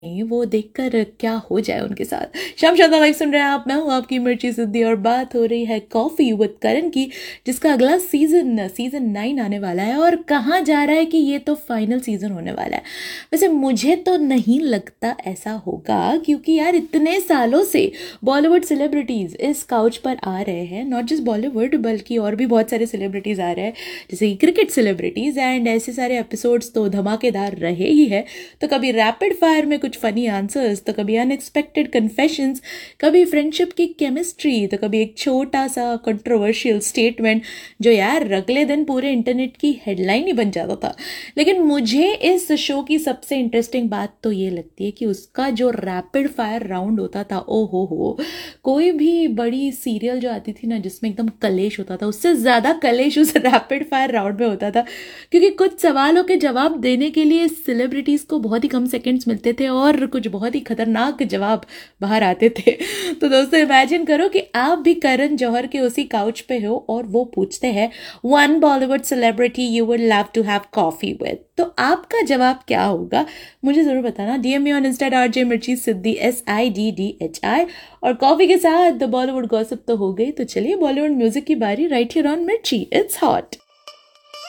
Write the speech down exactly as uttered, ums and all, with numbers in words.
वो देखकर क्या हो जाए उनके साथ। शाम शादा लाइव सुन रहे हैं आप, मैं हूँ आपकी मिर्ची सिद्धि और बात हो रही है कॉफ़ी विद करण की, जिसका अगला सीजन सीजन नाइन आने वाला है और कहाँ जा रहा है कि ये तो फाइनल सीजन होने वाला है। वैसे मुझे तो नहीं लगता ऐसा होगा, क्योंकि यार इतने सालों से बॉलीवुड सेलिब्रिटीज़ इस काउच पर आ रहे हैं, नॉट जस्ट बॉलीवुड बल्कि और भी बहुत सारे सेलिब्रिटीज़ आ रहे हैं, जैसे कि क्रिकेट सेलिब्रिटीज़, एंड ऐसे सारे एपिसोड्स तो धमाकेदार रहे ही है। तो कभी रैपिड फायर में कुछ फनी आंसर्स, तो कभी अनएक्सपेक्टेड कन्फेशंस, कभी फ्रेंडशिप की केमिस्ट्री, तो कभी एक छोटा सा कंट्रोवर्शियल स्टेटमेंट जो यार अगले दिन पूरे इंटरनेट की हेडलाइन ही बन जाता था। लेकिन मुझे इस शो की सबसे इंटरेस्टिंग बात तो ये लगती है कि उसका जो रैपिड फायर राउंड होता था, ओ हो हो कोई भी बड़ी सीरियल जो आती थी ना जिसमें एकदम कलेश होता था, उससे ज़्यादा कलेश उस रैपिड फायर राउंड में होता था, क्योंकि कुछ सवालों के जवाब देने के लिए सेलिब्रिटीज़ को बहुत ही कम सेकंड्स मिलते थे और कुछ बहुत ही खतरनाक जवाब बाहर आते थे। तो दोस्तों इमेजिन करो कि आप भी करण जौहर के उसी काउच पे हो और वो पूछते हैं one Bollywood celebrity you would love to have coffee with, तो आपका जवाब क्या होगा मुझे ज़रूर बताना। DM me on Insta R J मिर्ची सिद्धि, S I D D H I. और कॉफ़ी के साथ द बॉलीवुड गॉसिप तो हो गई, तो चलिए बॉलीवुड म्यूजिक की बारी, राइट हियर ऑन मिर्ची, इट्स हॉट।